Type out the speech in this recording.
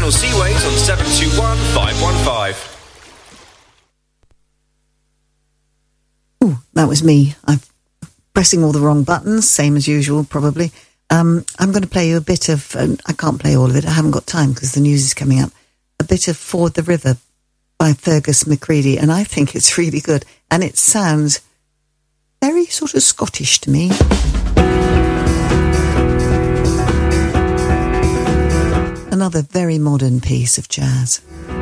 Channel Seaways on 721 515. Ooh, that was me. I'm pressing all the wrong buttons, same as usual, probably. I'm going to play you a bit of... I can't play all of it. I haven't got time because the news is coming up. A bit of Ford the River by Fergus McCready, and I think it's really good. And it sounds very sort of Scottish to me. Another very modern piece of jazz.